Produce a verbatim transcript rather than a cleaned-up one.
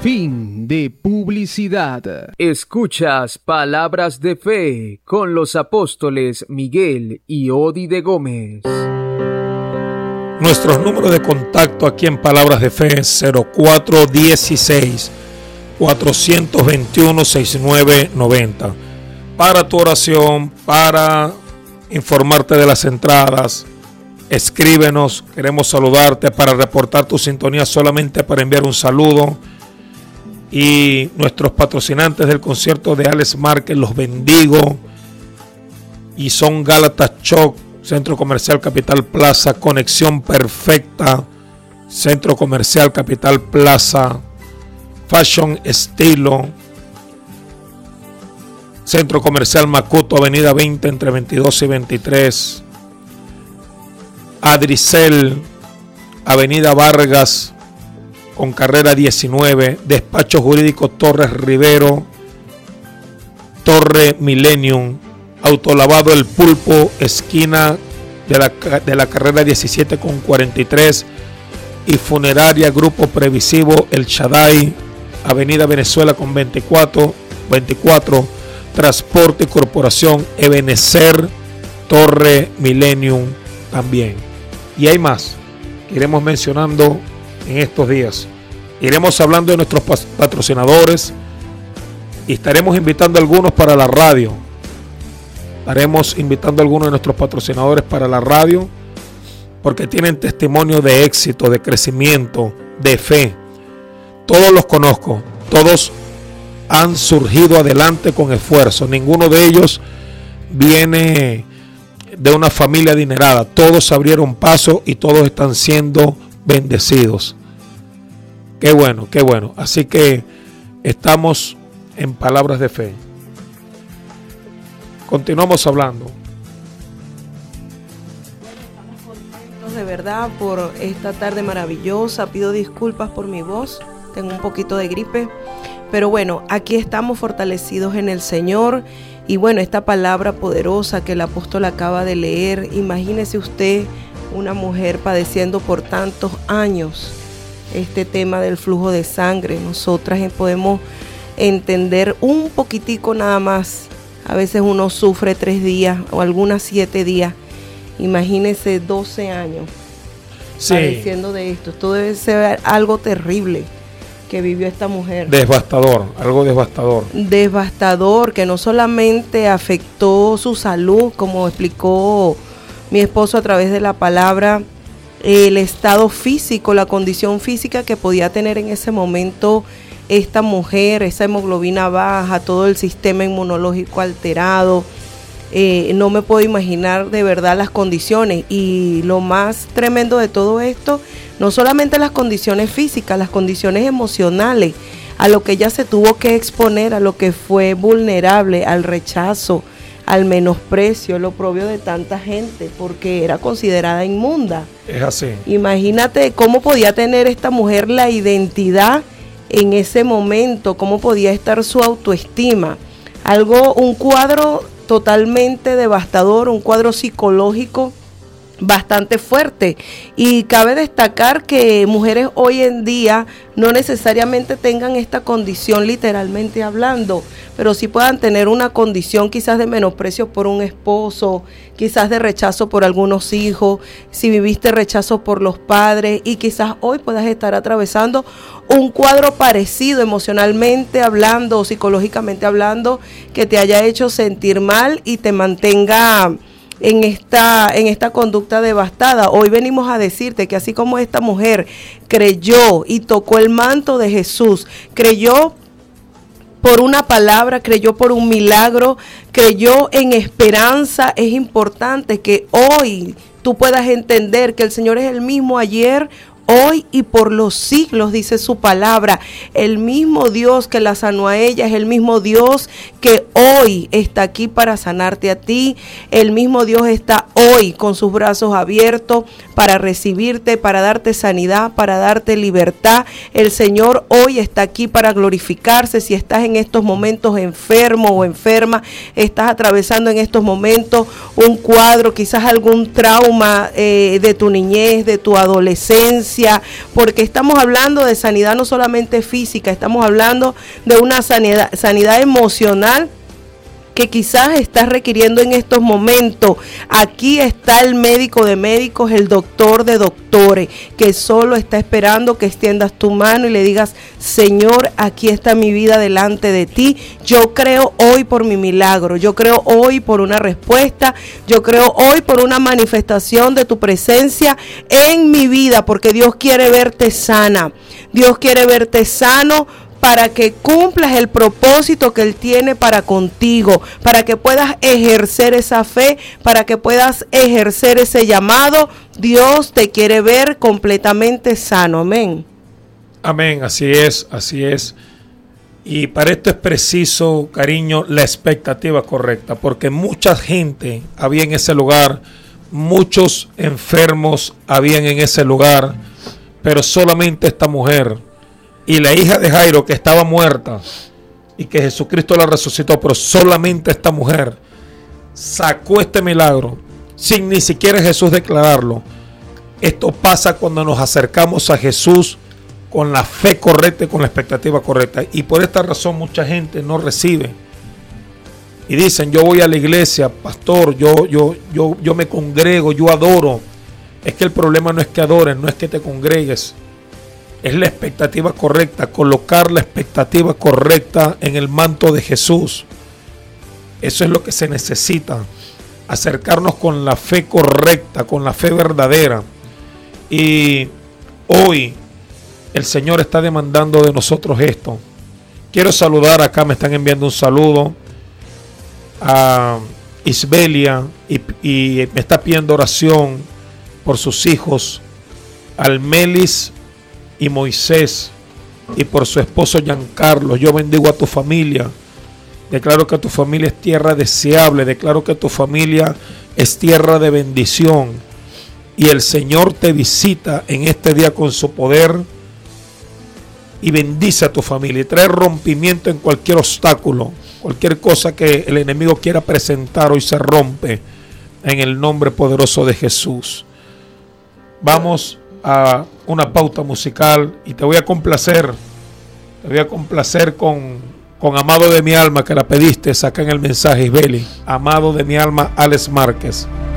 Fin de publicidad. Escuchas Palabras de Fe con los apóstoles Miguel y Odi de Gómez. Nuestros números de contacto aquí en Palabras de Fe es cero cuatro dieciséis, cuatrocientos veintiuno, sesenta y nueve noventa. Para tu oración, para informarte de las entradas, escríbenos, queremos saludarte, para reportar tu sintonía, solamente para enviar un saludo. Y nuestros patrocinantes del concierto de Alex Márquez, los bendigo. Y son Gálatas Choc, Centro Comercial Capital Plaza, Conexión Perfecta, Centro Comercial Capital Plaza, Fashion Estilo, Centro Comercial Macuto, Avenida veinte entre veintidós y veintitrés, Adricel, Avenida Vargas con carrera diecinueve, Despacho Jurídico Torres Rivero, Torre Millennium, Autolavado El Pulpo, esquina de la, de la carrera diecisiete con cuarenta y tres, y Funeraria Grupo Previsivo El Shaddai, Avenida Venezuela con veinticuatro, veinticuatro, Transporte y Corporación Ebenecer, Torre Millennium también. Y hay más que iremos mencionando en estos días. Iremos hablando de nuestros patrocinadores y estaremos invitando a algunos para la radio. Estaremos invitando a algunos de nuestros patrocinadores para la radio porque tienen testimonio de éxito, de crecimiento, de fe. Todos los conozco, todos han surgido adelante con esfuerzo. Ninguno de ellos viene de una familia adinerada. Todos abrieron paso y todos están siendo bendecidos. Qué bueno, qué bueno. Así que estamos en Palabras de Fe. Continuamos hablando. Estamos contentos de verdad por esta tarde maravillosa. Pido disculpas por mi voz. Tengo un poquito de gripe. Pero bueno, aquí estamos fortalecidos en el Señor. Y bueno, esta palabra poderosa que el apóstol acaba de leer. Imagínese usted una mujer padeciendo por tantos años este tema del flujo de sangre. Nosotras podemos entender un poquitico nada más. A veces uno sufre tres días o algunas siete días. Imagínese doce años sí. padeciendo de esto. Esto debe ser algo terrible que vivió esta mujer. Devastador, algo devastador. Devastador, que no solamente afectó su salud, como explicó mi esposo a través de la palabra, el estado físico, la condición física que podía tener en ese momento esta mujer, esa hemoglobina baja, todo el sistema inmunológico alterado. Eh, no me puedo imaginar de verdad las condiciones, y lo más tremendo de todo esto, no solamente las condiciones físicas, las condiciones emocionales, a lo que ella se tuvo que exponer, a lo que fue vulnerable, al rechazo, al menosprecio, el oprobio de tanta gente, porque era considerada inmunda. Es así. Imagínate cómo podía tener esta mujer la identidad en ese momento, cómo podía estar su autoestima. Algo, un cuadro totalmente devastador, un cuadro psicológico bastante fuerte. Y cabe destacar que mujeres hoy en día no necesariamente tengan esta condición literalmente hablando, pero sí puedan tener una condición quizás de menosprecio por un esposo, quizás de rechazo por algunos hijos, si viviste rechazo por los padres, y quizás hoy puedas estar atravesando un cuadro parecido emocionalmente hablando o psicológicamente hablando, que te haya hecho sentir mal y te mantenga en esta, en esta conducta devastada. Hoy venimos a decirte que así como esta mujer creyó y tocó el manto de Jesús, creyó por una palabra, creyó por un milagro, creyó en esperanza, es importante que hoy tú puedas entender que el Señor es el mismo ayer, hoy y por los siglos, dice su palabra. El mismo Dios que la sanó a ella es el mismo Dios que hoy está aquí para sanarte a ti. El mismo Dios está hoy con sus brazos abiertos para recibirte, para darte sanidad, para darte libertad. El Señor hoy está aquí para glorificarse. Si estás en estos momentos enfermo o enferma, estás atravesando en estos momentos un cuadro, quizás algún trauma eh, de tu niñez, de tu adolescencia, presencia, porque estamos hablando de sanidad no solamente física, estamos hablando de una sanidad, sanidad emocional que quizás estás requiriendo en estos momentos. Aquí está el médico de médicos, el doctor de doctores, que solo está esperando que extiendas tu mano y le digas: Señor, aquí está mi vida delante de ti. Yo creo hoy por mi milagro, yo creo hoy por una respuesta, yo creo hoy por una manifestación de tu presencia en mi vida, porque Dios quiere verte sana, Dios quiere verte sano, para que cumplas el propósito que Él tiene para contigo, para que puedas ejercer esa fe, para que puedas ejercer ese llamado. Dios te quiere ver completamente sano. Amén. Amén, así es, así es. Y para esto es preciso, cariño, la expectativa correcta, porque mucha gente había en ese lugar, muchos enfermos habían en ese lugar, pero solamente esta mujer y la hija de Jairo, que estaba muerta y que Jesucristo la resucitó, pero solamente esta mujer sacó este milagro sin ni siquiera Jesús declararlo. Esto pasa cuando nos acercamos a Jesús con la fe correcta y con la expectativa correcta, y por esta razón mucha gente no recibe y dicen: yo voy a la iglesia, pastor, yo, yo, yo, yo me congrego, yo adoro. Es que el problema no es que adores, no es que te congregues, es la expectativa correcta, colocar la expectativa correcta en el manto de Jesús. Eso es lo que se necesita, acercarnos con la fe correcta, con la fe verdadera. Y hoy el Señor está demandando de nosotros esto. Quiero saludar acá, me están enviando un saludo a Isbelia y, y me está pidiendo oración por sus hijos, Almelis y Moisés, y por su esposo Giancarlo. Yo bendigo a tu familia, declaro que tu familia es tierra deseable, declaro que tu familia es tierra de bendición, y el Señor te visita en este día con su poder y bendice a tu familia y trae rompimiento en cualquier obstáculo, cualquier cosa que el enemigo quiera presentar hoy se rompe en el nombre poderoso de Jesús. Vamos a una pauta musical y te voy a complacer, te voy a complacer con, con Amado de mi alma, que la pediste acá en el mensaje, Isbeli. Amado de mi alma, Alex Márquez.